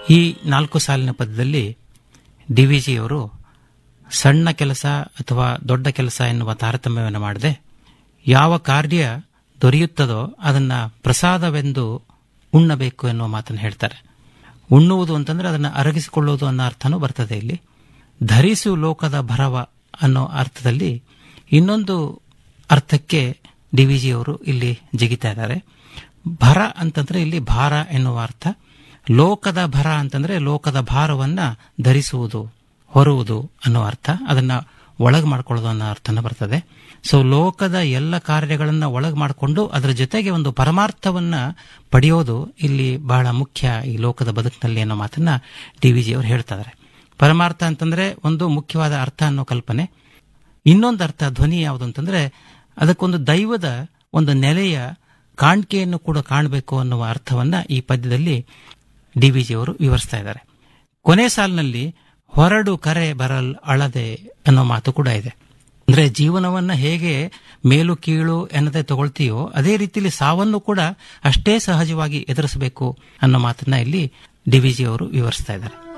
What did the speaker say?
ಈ 4 ಸಾಲಿನ ಪದ್ಯದಲ್ಲಿ ಡಿವಿಜಿಯವರು ಸಣ್ಣ ಕೆಲಸ ಅಥವಾ ದೊಡ್ಡ ಕೆಲಸ ಎನ್ನುವ ತಾರತಮ್ಯವನ್ನು ಮಾಡದೆ ಯಾವ ಕಾರ್ಯ ದೊರೆಯುತ್ತದೋ ಅದನ್ನು ಪ್ರಸಾದವೆಂದು ಉಣ್ಣಬೇಕು ಎನ್ನುವ ಮಾತನ್ನು ಹೇಳ್ತಾರೆ. ಉಣ್ಣುವುದು ಅಂತಂದ್ರೆ ಅದನ್ನು ಅರಗಿಸಿಕೊಳ್ಳುವುದು ಅನ್ನೋ ಅರ್ಥನೂ ಬರ್ತದೆ ಇಲ್ಲಿ. ಧರಿಸು ಲೋಕದ ಭರವ ಅನ್ನೋ ಅರ್ಥದಲ್ಲಿ ಇನ್ನೊಂದು ಅರ್ಥಕ್ಕೆ ಡಿವಿಜಿಯವರು ಇಲ್ಲಿ ಜಿಗಿತಾ ಇದ್ದಾರೆ. ಭರ ಅಂತಂದ್ರೆ ಇಲ್ಲಿ ಭಾರ ಎನ್ನುವ ಅರ್ಥ, ಲೋಕದ ಭರ ಅಂತಂದ್ರೆ ಲೋಕದ ಭಾರವನ್ನ ಧರಿಸುವುದು, ಹೊರುವುದು ಅನ್ನೋ ಅರ್ಥ, ಅದನ್ನ ಒಳಗ್ ಮಾಡ್ಕೊಳ್ಳೋದು ಅನ್ನೋ ಅರ್ಥನ ಬರ್ತದೆ. ಸೊ ಲೋಕದ ಎಲ್ಲ ಕಾರ್ಯಗಳನ್ನ ಒಳಗ್ ಮಾಡಿಕೊಂಡು ಅದರ ಜೊತೆಗೆ ಒಂದು ಪರಮಾರ್ಥವನ್ನ ಪಡೆಯೋದು ಇಲ್ಲಿ ಬಹಳ ಮುಖ್ಯ ಈ ಲೋಕದ ಬದುಕಿನಲ್ಲಿ ಅನ್ನೋ ಮಾತನ್ನ ಡಿವಿಜಿ ಅವರು ಹೇಳ್ತಾ ಇದ್ದಾರೆ. ಪರಮಾರ್ಥ ಅಂತಂದ್ರೆ ಒಂದು ಮುಖ್ಯವಾದ ಅರ್ಥ ಅನ್ನೋ ಕಲ್ಪನೆ. ಇನ್ನೊಂದು ಅರ್ಥ ಧ್ವನಿ ಯಾವುದು ಅಂತಂದ್ರೆ ಅದಕ್ಕೊಂದು ದೈವದ ಒಂದು ನೆಲೆಯ ಕಾಣಿಕೆಯನ್ನು ಕೂಡ ಕಾಣಬೇಕು ಅನ್ನುವ ಅರ್ಥವನ್ನ ಈ ಪದ್ಯದಲ್ಲಿ ಡಿವಿಜಿ ಅವರು ವಿವರಿಸ್ತಾ ಇದ್ದಾರೆ. ಕೊನೆ ಸಾಲಿನಲ್ಲಿ ಹೊರಡು ಕರೆ ಬರಲ್ ಅಳದೆ ಅನ್ನೋ ಮಾತು ಕೂಡ ಇದೆ. ಅಂದ್ರೆ ಜೀವನವನ್ನ ಹೇಗೆ ಮೇಲು ಕೀಳು ಎನ್ನದೆ ತಗೊಳ್ತೀಯೋ ಅದೇ ರೀತಿಯಲ್ಲಿ ಸಾವನ್ನು ಕೂಡ ಅಷ್ಟೇ ಸಹಜವಾಗಿ ಎದುರಿಸಬೇಕು ಅನ್ನೋ ಮಾತನ್ನ ಇಲ್ಲಿ ಡಿವಿಜಿ ಅವರು ವಿವರಿಸ್ತಾ ಇದ್ದಾರೆ.